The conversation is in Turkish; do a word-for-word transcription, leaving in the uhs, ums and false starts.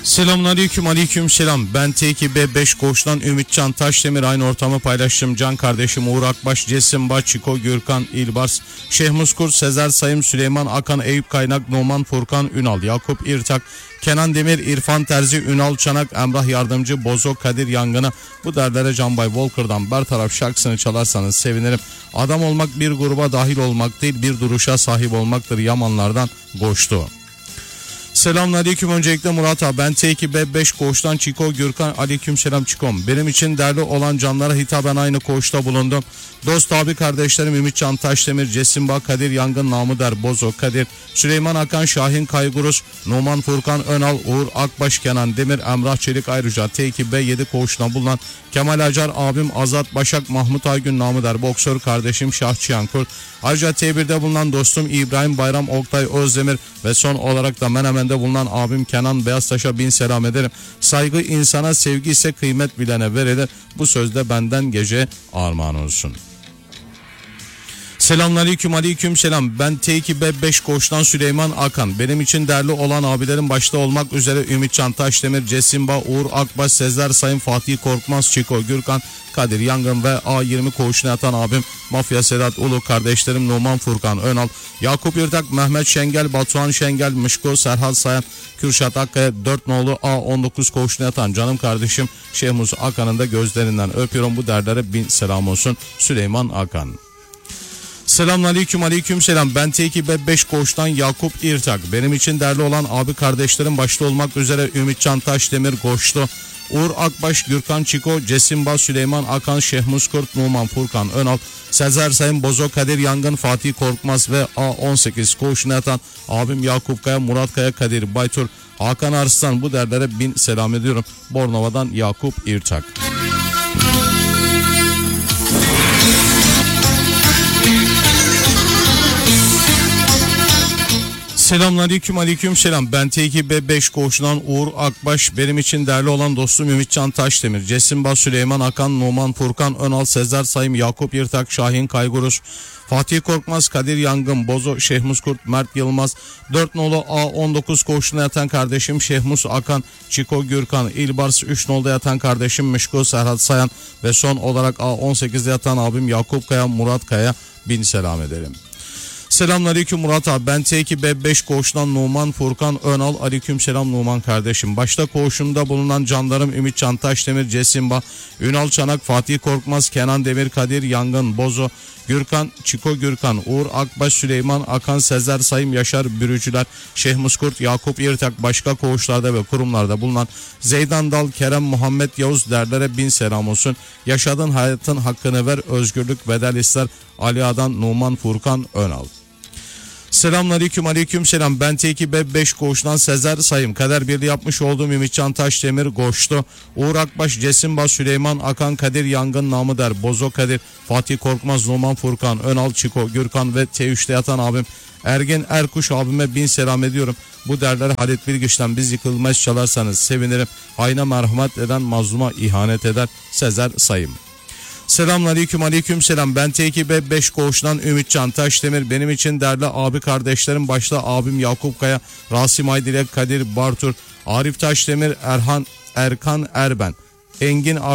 Selamünaleyküm, aleyküm selam. Ben T iki B beş Koç'tan Ümitcan Taşdemir, aynı ortamı paylaştım. Can kardeşim Uğur Akbaş, Cesim Ba, Çiko, Gürkan, İlbars, Şehmus Kurt, Sezer Sayım, Süleyman Akan, Eyüp Kaynak, Numan Furkan Ünal, Yakup İrtak, Kenan Demir, İrfan Terzi, Ünal Çanak, Emrah Yardımcı, Bozo, Kadir Yangın'a. Bu derlere Canbay Volker'dan Bertaraf şarkısını çalarsanız sevinirim. Adam olmak bir gruba dahil olmak değil, bir duruşa sahip olmaktır. Yamanlardan Goştu. Selamünaleyküm. Öncelikle Murat abi, ben T iki B beş Koç'tan Çiko, Gürkan, aleykümselam Çikom. Benim için değerli olan canlara hitaben aynı koğuşta bulundum. Dost abi kardeşlerim Ümitcan Taşdemir, Cesim Ba, Kadir Yangın, namı der Bozo, Kadir, Süleyman Akan, Şahin Kaygurus, Numan Furkan Önal, Uğur Akbaş, Kenan Demir, Emrah Çelik, ayrıca T iki B yedi koğuşuna bulunan Kemal Acar abim, Azat Başak, Mahmut Aygün, namı der boksör kardeşim Şahçıyan Kurt, ayrıca T bir'de bulunan dostum İbrahim Bayram, Oktay Özdemir ve son olarak da Menemen'de bulunan abim Kenan Beyaztaş'a bin selam ederim. Saygı insana, sevgi ise kıymet bilene verilir. Bu sözde benden gece armağan olsun. Selamünaleyküm, aleyküm selam. Ben T iki B beş Koç'tan Süleyman Akan. Benim için değerli olan abilerim başta olmak üzere Ümitcan Taşdemir, Cesim Ba, Uğur Akbaş, Sezer Sayın, Fatih Korkmaz, Çiko, Gürkan, Kadir Yangın ve A yirmi koğuşuna yatan abim Mafya Sedat Ulu, kardeşlerim Numan Furkan Önal, Yakup İrtak, Mehmet Şengel, Batuhan Şengel, Mışko, Serhat Sayan, Kürşat Akkaya, dört nolu A on dokuz koğuşuna yatan canım kardeşim Şehmus Akan'ın da gözlerinden öpüyorum. Bu derlere bin selam olsun. Süleyman Akan. Selamünaleyküm, aleyküm selam. Ben T iki B beş Koç'tan Yakup İrtak. Benim için değerli olan abi kardeşlerim başta olmak üzere Ümitcan Taşdemir, Goştu, Uğur Akbaş, Gürkan, Çiko, Cesim Ba, Süleyman Akan, Şehmus Kurt, Numan Furkan Önal, Sezer Sayın, Bozo, Kadir Yangın, Fatih Korkmaz ve A on sekiz koğuşuna yatan abim Yakup Kaya, Murat Kaya, Kadir Baytur, Hakan Arslan. Bu derlere bin selam ediyorum. Bornova'dan Yakup İrtak. Selamünaleyküm, aleyküm selam. Ben T iki B beş Koç'tan Uğur Akbaş. Benim için değerli olan dostum Ümitcan Taşdemir, Cesim Ba, Süleyman Akan, Numan Furkan Önal, Sezer Sayım, Yakup İrtak, Şahin Kaygurus, Fatih Korkmaz, Kadir Yangın, Bozo, Şehmus Kurt, Mert Yılmaz, dört nolu A on dokuz koğuşuna yatan kardeşim Şehmus Akan, Çiko, Gürkan, İlbars, üç nolda yatan kardeşim Mışko, Serhat Sayan ve son olarak A on sekizde yatan abim Yakup Kaya, Murat Kaya, bin selam ederim. Selamünaleyküm Murat abi, ben T iki B beş Koç'tan Numan Furkan Önal, aleykümselam Numan kardeşim. Başta koğuşumda bulunan canlarım Ümitcan Taşdemir, Cesim Ba, Ünal Çanak, Fatih Korkmaz, Kenan Demir, Kadir Yangın, Bozo, Gürkan, Çiko, Gürkan, Uğur Akbaş, Süleyman Akan, Sezer Sayım, Yaşar Bürücüler, Şehmus Kurt, Yakup İrtak, başka koğuşlarda ve kurumlarda bulunan Zeydan Dal, Kerem, Muhammed Yavuz, derlere bin selam olsun. Yaşadığın hayatın hakkını ver, özgürlük bedel ister. Ali Adan, Numan Furkan Önal. Selamünaleyküm, aleyküm selam. Ben T iki B beş Koç'tan Sezer Sayım, kader birliği yapmış olduğum Ümitcan Taşdemir, Goştu, Uğur Akbaş, Cesim Ba, Süleyman Akan, Kadir Yangın, namı der Bozo, Kadir, Fatih Korkmaz, Numan Furkan Önal, Çiko, Gürkan ve T üçte yatan abim Ergen Erkuş abime bin selam ediyorum. Bu derler Halit Bilgiç'ten biz yıkılmaz çalarsanız sevinirim. Hayna merhamet eden mazluma ihanet eder. Sezer Sayım. Selamünaleyküm, aleyküm selam. Ben T iki B beş Koç'tan Ümitcan Taşdemir. Benim için değerli abi kardeşlerim başta abim Yakup Kaya, Rasim Aydilek, Kadir Bartur, Arif Taşdemir, Erhan Erkan Erben, Engin